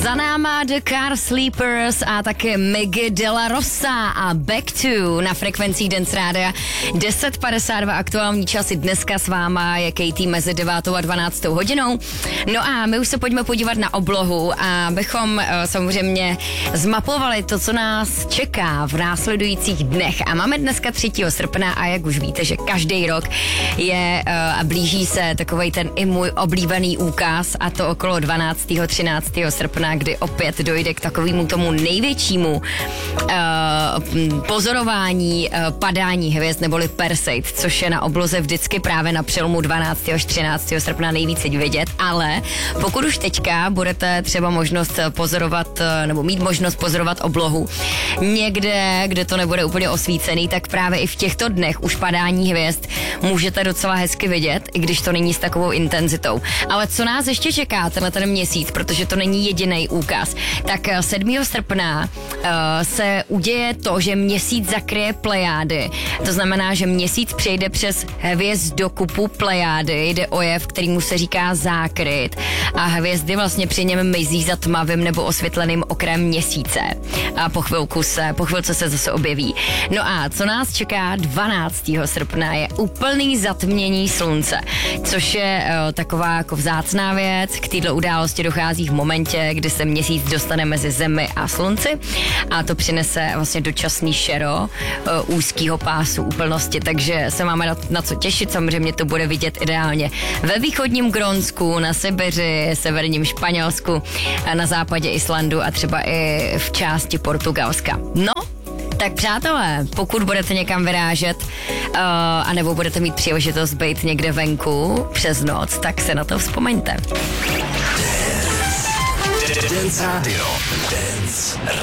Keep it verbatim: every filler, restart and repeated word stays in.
Za náma The Car Sleepers a také Miggy de la Rosa a Back to na frekvencích Dance Rádia. deset padesát dva aktuální časy, dneska s váma je Katie mezi devátou a dvanáctou hodinou. No a my už se pojďme podívat na oblohu a bychom uh, samozřejmě zmapovali to, co nás čeká v následujících dnech. A máme dneska třetího srpna a jak už víte, že každý rok je uh, a blíží se takovej ten i můj oblíbený úkaz, a to okolo dvanáctého třináctého srpna, kdy opět dojde k takovému tomu největšímu uh, pozorování uh, padání hvězd neboli Perseid, což je na obloze vždycky právě na přelomu dvanáctého až třináctého srpna nejvíce vidět, ale pokud už teďka budete třeba možnost pozorovat nebo mít možnost pozorovat oblohu někde, kde to nebude úplně osvícený, tak právě i v těchto dnech už padání hvězd můžete docela hezky vidět, i když to není s takovou intenzitou. Ale co nás ještě čeká tenhle ten měsíc, protože to není jediný úkaz, tak sedmého srpna uh, se uděje to, že měsíc zakryje Plejády. To znamená, že měsíc přejde přes hvězdokupu Plejády. Jde o jev, kterýmu se říká zákryt. A hvězdy vlastně při něm mizí za tmavým nebo osvětleným okrajem měsíce. A po chvilku se, po chvilce se zase objeví. No a co nás čeká dvanáctého srpna je úplný zatmění slunce, což je uh, taková jako vzácná věc. K této události dochází v momentě, kdy se měsíc dostane mezi zemi a slunci a to přinese vlastně dočasný šero uh, úzkýho pásu úplnosti, takže se máme na, na co těšit. Samozřejmě to bude vidět ideálně ve východním Grónsku, na Sibiři, severním Španělsku, na západě Islandu a třeba i v části Portugalska. No, tak přátelé, pokud budete někam vyrážet uh, anebo budete mít příležitost být někde venku přes noc, tak se na to vzpomeňte. Dance Radio. Dance